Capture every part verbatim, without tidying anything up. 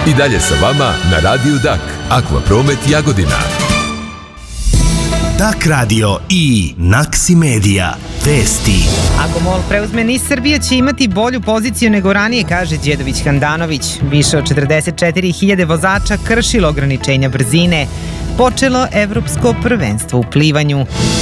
I dalje sa vama na Radiju Dak. Akvapromet Jagodina. Dak radio i Naksi Media. Vesti. Ako MOL preuzme NIS, Srbija će imati bolju poziciju nego ranije, kaže Đedović Handanović. Više od četrdeset četiri hiljade vozača kršilo ograničenja brzine. Počelo evropsko prvenstvo u plivanju.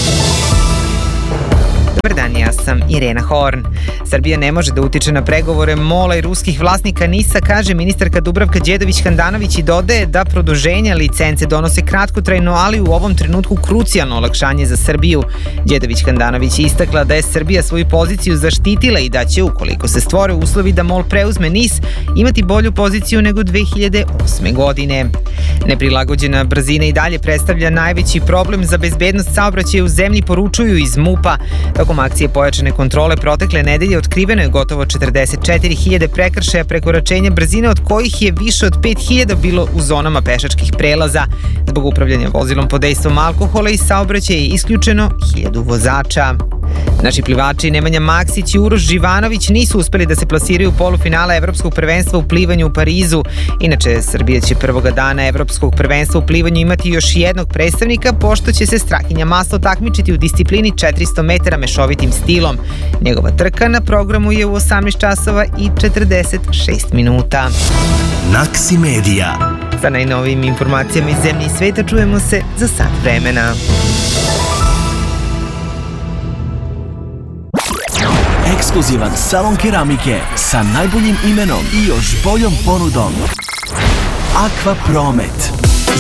Dobar dan, ja sam Irena Horn. Srbija ne može da utiče na pregovore MOL-a i ruskih vlasnika NIS-a, kaže ministarka Dubravka Đedović Handanović i dodaje da produženja licence donose kratkotrajno, ali u ovom trenutku krucijalno olakšanje za Srbiju. Đedović Handanović je istakla da je Srbija svoju poziciju zaštitila i da će, ukoliko se stvore uslovi da MOL preuzme NIS, imati bolju poziciju nego dve hiljade osme. godine. Neprilagođena brzina i dalje predstavlja najveći problem za bezbednost saobraćaja u zemlji, poručuju iz MUP-a. Tokom akcije pojačane kontrole protekle nedelje otkriveno je gotovo četrdeset četiri hiljade prekršaja prekoračenja brzine, od kojih je više od pet hiljada bilo u zonama pešačkih prelaza. Zbog upravljanja vozilom pod dejstvom alkohola i saobraćaja je isključeno hiljadu vozača. Naši plivači Nemanja Maksić i Uroš Živanović nisu uspeli da se plasiraju u polufinale Evropskog prvenstva u plivanju u Parizu. Inače, Srbija će prvoga dana Evropskog prvenstva u plivanju imati još jednog predstavnika, pošto će se Strahinja Maslo takmičiti u disciplini četiristo metara mešovitim stilom. Njegova trka na programu je u osamnaest časova i četrdeset šest minuta. Naksi Media. Sa najnovijim informacijama iz zemlje i sveta čujemo se za sat vremena. Ekskluzivan salon keramike sa najboljim imenom i još boljom ponudom. Akvapromet.